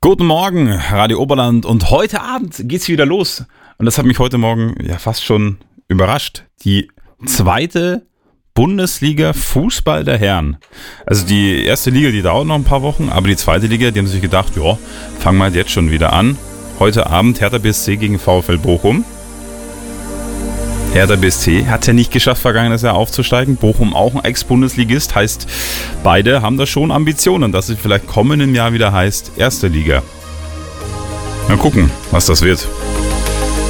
Guten Morgen, Radio Oberland, und heute Abend geht's wieder los. Und das hat mich heute Morgen ja fast schon überrascht. Die zweite Bundesliga Fußball der Herren. Also die erste Liga, die dauert noch ein paar Wochen, aber die zweite Liga, die haben sich gedacht, ja, fangen wir halt jetzt schon wieder an. Heute Abend Hertha BSC gegen VfL Bochum. Hertha BSC hat es ja nicht geschafft, vergangenes Jahr aufzusteigen. Bochum auch ein Ex-Bundesligist, heißt, beide haben da schon Ambitionen, dass es vielleicht kommenden Jahr wieder heißt, erste Liga. Mal gucken, was das wird.